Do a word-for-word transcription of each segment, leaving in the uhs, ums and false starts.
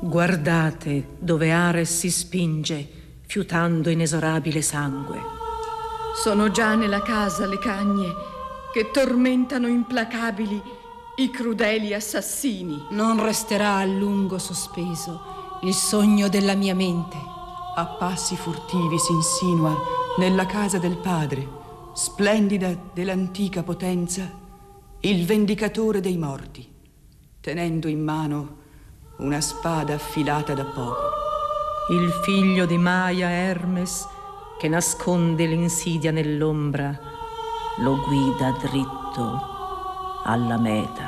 Guardate dove Ares si spinge, fiutando inesorabile sangue. Sono già nella casa le cagne che tormentano implacabili i crudeli assassini. Non resterà a lungo sospeso il sogno della mia mente. A passi furtivi si insinua nella casa del padre, splendida dell'antica potenza, il vendicatore dei morti, tenendo in mano una spada affilata da poco. Il figlio di Maia, Hermes, che nasconde l'insidia nell'ombra, lo guida dritto alla meta.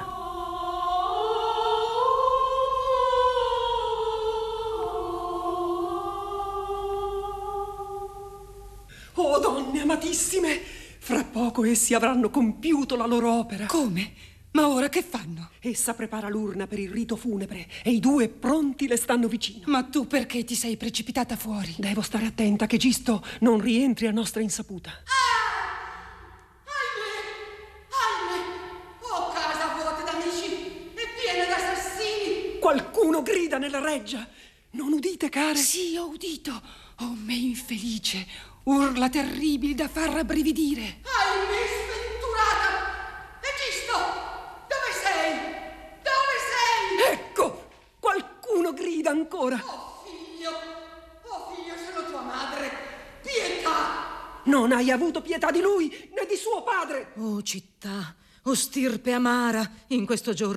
Oh, donne amatissime, fra poco essi avranno compiuto la loro opera. Come? Ma ora che fanno? Essa prepara l'urna per il rito funebre e i due pronti le stanno vicino. Ma tu perché ti sei precipitata fuori? Devo stare attenta che Gisto non rientri a nostra insaputa. Ah! Ahimè! Ahimè! Oh, casa vuota d'amici e piena d'assassini! Qualcuno grida nella reggia. Non udite, care? Sì, ho udito. Oh, me infelice. Urla terribili da far rabbrividire. Ahimè, sventurata! Egisto! Dove sei? Dove sei? Ecco! Qualcuno grida ancora. Oh, figlio! Oh, figlio, sono tua madre! Pietà! Non hai avuto pietà di lui né di suo padre! Oh città, o stirpe amara, in questo giorno